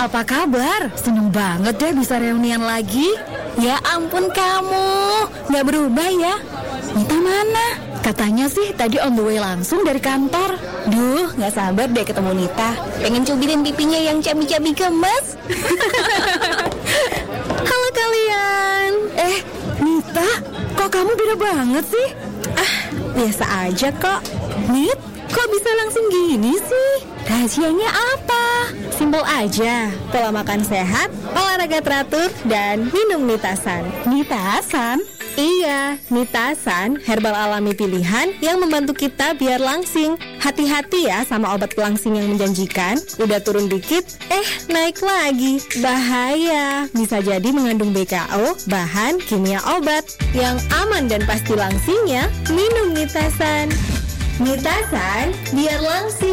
apa kabar? Seneng banget deh bisa reunian lagi. Ya ampun kamu, nggak berubah ya? Nita mana? Katanya sih tadi on the way langsung dari kantor. Duh, nggak sabar deh ketemu Nita. Pengen cubitin pipinya yang cabi-cabi gemes. Halo kalian. Nita, kok kamu beda banget sih? Biasa aja kok. Nit, kok bisa langsung gini sih? Rahasianya apa? Simpel aja, pola makan sehat, olahraga teratur, dan minum Nitasan. Nitasan? Iya, Nitasan, herbal alami pilihan yang membantu kita biar langsing. Hati-hati ya sama obat pelangsing yang menjanjikan. Udah turun dikit, naik lagi. Bahaya, bisa jadi mengandung BKO, bahan kimia obat. Yang aman dan pasti langsingnya, minum Nitasan. Nitasan, biar langsing.